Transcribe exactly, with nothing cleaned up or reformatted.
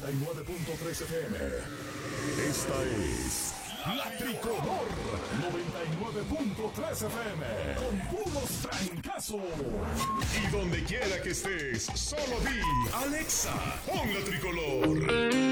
noventa y nueve punto tres F M. Esta es La Tricolor noventa y nueve punto tres F M. Con puros trancazos. Y donde quiera que estés, solo di Alexa, pon La Tricolor.